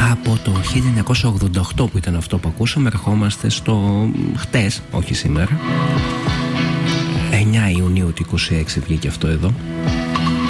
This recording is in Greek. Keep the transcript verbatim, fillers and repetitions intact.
Από το χίλια εννιακόσια ογδόντα οκτώ που ήταν αυτό που ακούσαμε, ερχόμαστε στο χτες, όχι σήμερα. εννιά Ιουνίου του είκοσι έξι βγήκε αυτό εδώ.